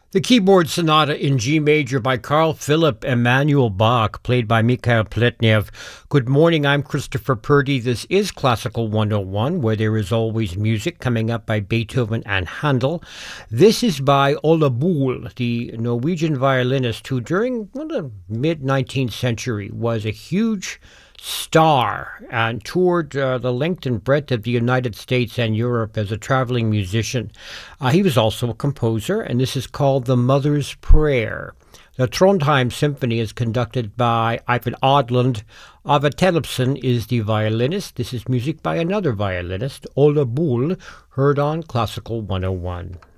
The Keyboard Sonata in G Major by Carl Philipp Emanuel Bach, played by Mikhail Pletnev. Good morning, I'm Christopher Purdy. This is Classical 101, where there is always music, coming up by Beethoven and Handel. This is by Ole Bull, the Norwegian violinist who during the mid-19th century was a huge star and toured the length and breadth of the United States and Europe as a traveling musician. He was also a composer, and this is called The Mother's Prayer. The Trondheim Symphony is conducted by Eivind Odland. Ava Tellefsen is the violinist. This is music by another violinist, Ole Bull, heard on Classical 101.